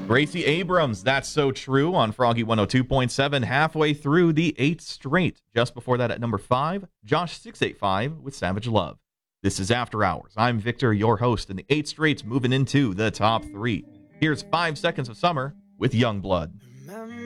Gracie Abrams, That's So True on Froggy 102.7, halfway through the 8th straight. Just before that at number 5, Josh 685 with Savage Love. This is After Hours. I'm Victor, your host, and the 8th straight's moving into the top 3. Here's 5 Seconds of Summer with Youngblood.